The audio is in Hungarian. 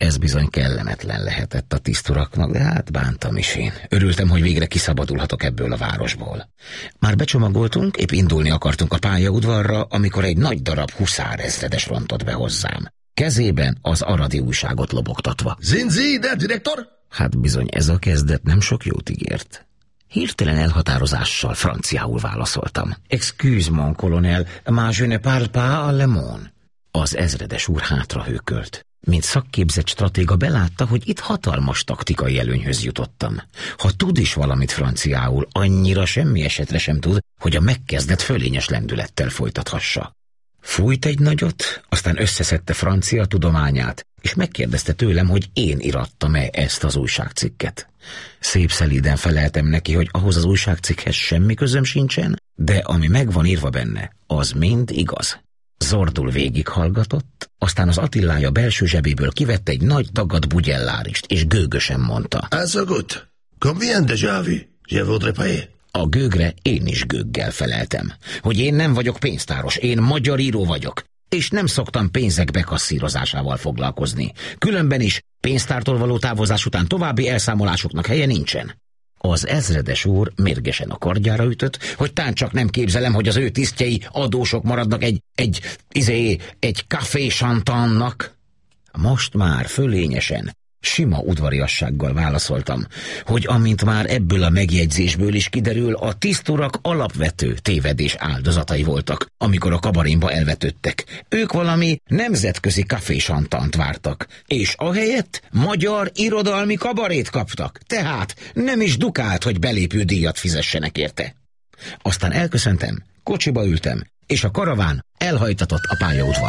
Ez bizony kellemetlen lehetett a tiszturaknak, de hát bántam is én. Örültem, hogy végre kiszabadulhatok ebből a városból. Már becsomagoltunk, épp indulni akartunk a pályaudvarra, amikor egy nagy darab huszárezredes rontott be hozzám. Kezében az aradi újságot lobogtatva. Sind Sie der Direktor? Hát bizony ez a kezdet nem sok jót ígért. Hirtelen elhatározással franciául válaszoltam. Excuse mon colonel, mais je ne parle pas allemand. Az ezredes úr hátrahőkölt. Mint szakképzett stratéga belátta, hogy itt hatalmas taktikai előnyhöz jutottam. Ha tud is valamit franciául, annyira semmi esetre sem tud, hogy a megkezdett fölényes lendülettel folytathassa. Fújt egy nagyot, aztán összeszedte francia tudományát, és megkérdezte tőlem, hogy én irattam-e ezt az újságcikket. Szép szelíden feleltem neki, hogy ahhoz az újságcikkhez semmi közöm sincsen, de ami meg van írva benne, az mind igaz. Zordul végighallgatott, aztán az Attilája belső zsebéből kivett egy nagy dagadt bugyellárist, és gőgösen mondta. Also gut. Combien déjà vu? Je voudrais payer. A gőgre én is gőggel feleltem, hogy én nem vagyok pénztáros, én magyar író vagyok, és nem szoktam pénzek bekasszírozásával foglalkozni. Különben is pénztártól való távozás után további elszámolásoknak helye nincsen. Az ezredes úr mérgesen a kardjára ütött, hogy tán csak nem képzelem, hogy az ő tisztjei adósok maradnak egy café chantannak. Most már fölényesen, sima udvariassággal válaszoltam, hogy amint már ebből a megjegyzésből is kiderül, a tiszturak alapvető tévedés áldozatai voltak, amikor a kabarénba elvetődtek. Ők valami nemzetközi café chantant vártak, és ahelyett magyar irodalmi kabarét kaptak, tehát nem is dukált, hogy belépő díjat fizessenek érte. Aztán elköszöntem, kocsiba ültem, és a karaván elhajtatott a pályaudvarra.